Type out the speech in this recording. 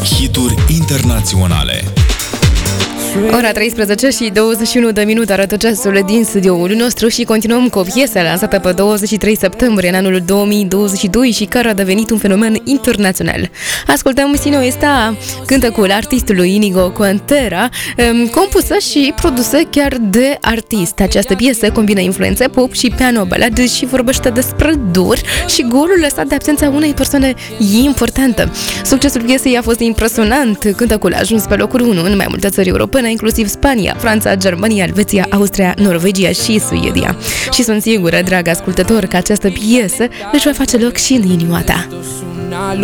Hituri internaționale. Ora 13 și 21 de minute arată ceasul din studioul nostru și continuăm cu o piesă lansată pe 23 septembrie în anul 2022 și care a devenit un fenomen internațional. Ascultăm Sino Esta, cântecul artistului Inigo Quintero, compusă și produsă chiar de artist. Această piesă combină influențe pop și piano balad și vorbește despre dur și golul lăsat de absența unei persoane importante. Succesul piesei a fost impresionant. Cântecul a ajuns pe locul 1 în mai multe țări europene, inclusiv Spania, Franța, Germania, Elveția, Austria, Norvegia și Suedia. Și sunt sigură, dragă ascultător, că această piesă își va face loc și în inima ta.